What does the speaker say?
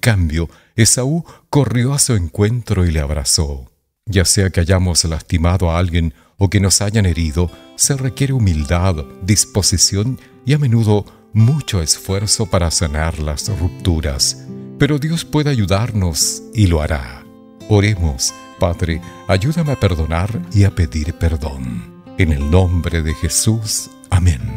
cambio, Esaú corrió a su encuentro y le abrazó. Ya sea que hayamos lastimado a alguien o que nos hayan herido, se requiere humildad, disposición y a menudo mucho esfuerzo para sanar las rupturas. Pero Dios puede ayudarnos y lo hará. Oremos. Padre, ayúdame a perdonar y a pedir perdón. En el nombre de Jesús. Amén.